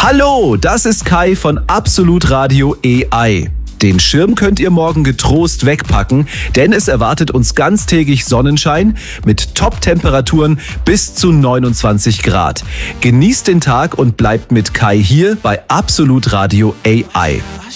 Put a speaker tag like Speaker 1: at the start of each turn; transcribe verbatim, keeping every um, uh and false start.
Speaker 1: Hallo, das ist Kai von Absolut Radio A I. Den Schirm könnt ihr morgen getrost wegpacken, denn es erwartet uns ganztägig Sonnenschein mit Top-Temperaturen bis zu neunundzwanzig Grad. Genießt den Tag und bleibt mit Kai hier bei Absolut Radio A I.